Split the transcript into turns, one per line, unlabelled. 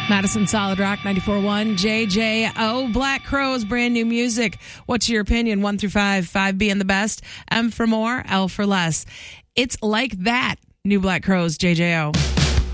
Madison Solid Rock 94.1 JJO. Black Crowes, brand new music. What's your opinion? 1 through 5, 5 being the best, M for more, L for less. It's like that. New Black Crowes, JJO.